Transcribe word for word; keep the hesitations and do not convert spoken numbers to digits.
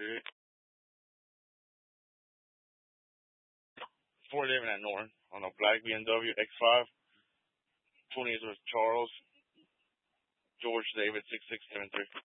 four eleven at Norton on a black B M W X five. twentieth was Charles George David six six seven three.